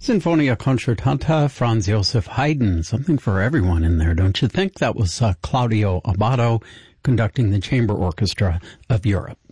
Sinfonia Concertanta, Franz Joseph Haydn. Something for everyone in there, don't you think? That was Claudio Abbado conducting the Chamber Orchestra of Europe.